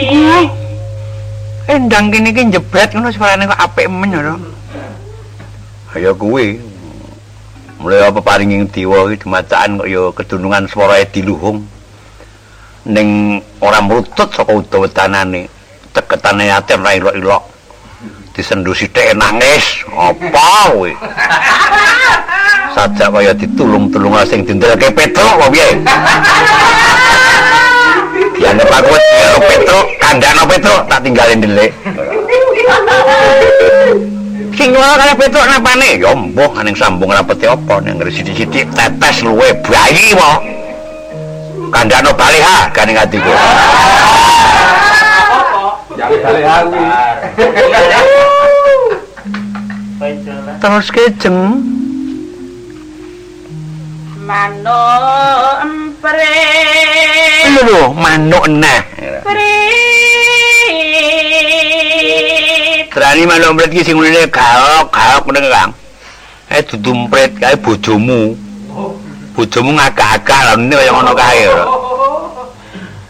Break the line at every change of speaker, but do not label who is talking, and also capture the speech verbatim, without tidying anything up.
Endang kene iki njebret ngono suarane kok apik men ya. Ya kuwi. Mulai apa paringing diwa iki demacaan kok ya kedunungan swara diluhung. Ning ora mrutut saka udawedanane. Teketane ati ora ilok-ilok. Disendu sithik nangis. Apa kuwi? Sajak kaya ditulung-tulung sing dindelke Petruk kok piye? Dianggep aku karo Petruk, kandhane Petruk tak tinggalin dhelik. Sing ora karo Petruk napane? Ya mbuh aning sambung rapete apa ning sithik-sithik tetes luwe bayi mo. Kandhane baleha gane atiku. Yang baleha kuwi. Terus kejeng
manuk empre
lho manuk neh Trani manuk empret iki sing ngene gaok-gaok ngene Kang. Eh dudu empret kae bojomu. Bojomu ngagak-agak lha ngene kaya ngono kae.